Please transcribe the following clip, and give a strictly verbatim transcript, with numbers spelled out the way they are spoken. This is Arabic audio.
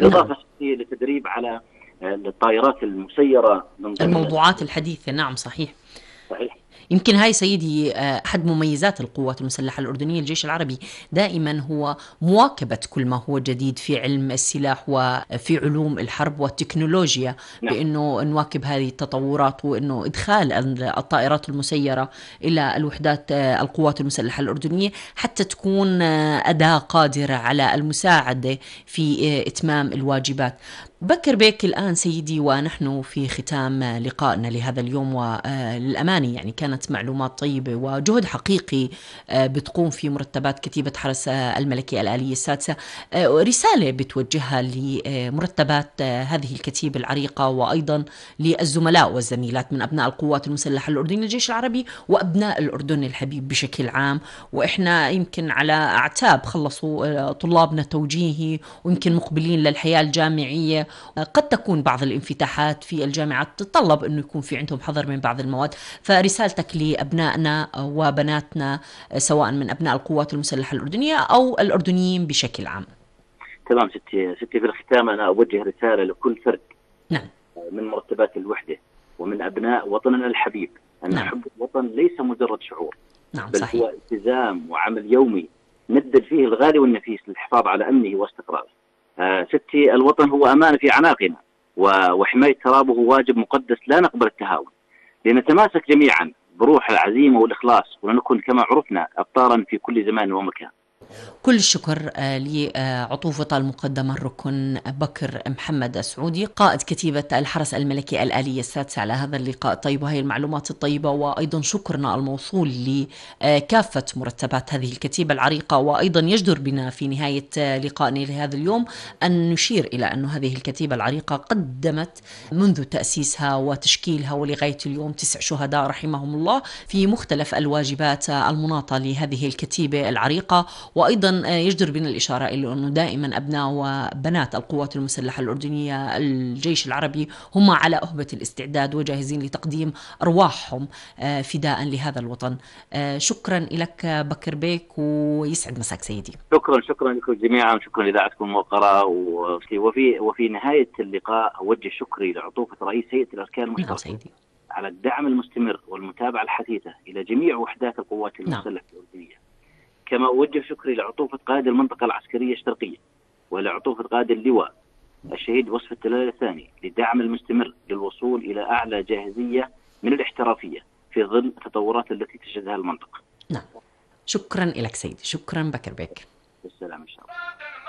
بالإضافة نعم. لتدريب على الطائرات المسيرة من الموضوعات الحديثة. نعم صحيح صحيح. يمكن هاي سيدي أحد مميزات القوات المسلحة الأردنية. الجيش العربي دائما هو مواكبة كل ما هو جديد في علم السلاح وفي علوم الحرب والتكنولوجيا، نعم. بأنه نواكب هذه التطورات، وأنه إدخال الطائرات المسيرة إلى الوحدات القوات المسلحة الأردنية حتى تكون أداة قادرة على المساعدة في إتمام الواجبات. بكر بيك الآن سيدي ونحن في ختام لقائنا لهذا اليوم، وللأمانة يعني كانت معلومات طيبة وجهد حقيقي بتقوم في مرتبات كتيبة حرس الملكي الآلية السادسة. رسالة بتوجهها لمرتبات هذه الكتيبة العريقة وأيضا للزملاء والزميلات من أبناء القوات المسلحة الأردنية الجيش العربي وأبناء الأردن الحبيب بشكل عام. وإحنا يمكن على أعتاب خلصوا طلابنا توجيهي ويمكن مقبلين للحياة الجامعية. قد تكون بعض الانفتاحات في الجامعات تتطلب أنه يكون في عندهم حظر من بعض المواد، فرسالتك لأبنائنا وبناتنا سواء من أبناء القوات المسلحة الأردنية أو الأردنيين بشكل عام. تمام ستي. ستي في الختام أنا أوجه رسالة لكل فرد نعم. من مرتبات الوحدة ومن أبناء وطننا الحبيب أن نعم. حب الوطن ليس مجرد شعور، نعم. بل صحيح. هو التزام وعمل يومي نبذل فيه الغالي والنفيس للحفاظ على أمنه واستقراره. آه ستي، الوطن هو أمانة في أعناقنا، وحماية ترابه واجب مقدس لا نقبل التهاون. لنتماسك جميعا بروح العزيمة والإخلاص، ونكون كما عرفنا أبطالا في كل زمان ومكان. كل الشكر لعطوفة المقدمة الركن بكر محمد السعودي قائد كتيبة الحرس الملكي الآلية السادسة على هذا اللقاء الطيب وهي المعلومات الطيبة، وأيضا شكرنا الموصول لكافة مرتبات هذه الكتيبة العريقة. وأيضا يجدر بنا في نهاية لقائنا لهذا اليوم أن نشير إلى أن هذه الكتيبة العريقة قدمت منذ تأسيسها وتشكيلها ولغاية اليوم تسع شهداء رحمهم الله في مختلف الواجبات المناطة لهذه الكتيبة العريقة. وأيضا يجدر بنا الإشارة إلى أنه دائما أبناء وبنات القوات المسلحة الأردنية الجيش العربي هم على أهبة الاستعداد وجاهزين لتقديم أرواحهم فداء لهذا الوطن. شكرا لك بكر بيك ويسعد مساك سيدي. شكرا شكرا لكم جميعا، شكرا لإذاعتكم الموقرة. وفي وفي نهاية اللقاء أوجه شكري لعطوفة رئيس هيئة الأركان المشتركة نعم على الدعم المستمر والمتابعة الحثيثة إلى جميع وحدات القوات المسلحة نعم. الأردنية. كما أوجه شكري لعطوفة قائد المنطقة العسكرية الشرقية ولعطوفة قائد اللواء الشهيد وصف التلال الثاني للدعم المستمر للوصول إلى أعلى جاهزية من الاحترافية في ظل التطورات التي تشهدها المنطقة. نعم. شكرا لك سيدي. شكرا بكر بيك. بالسلام إن شاء الله.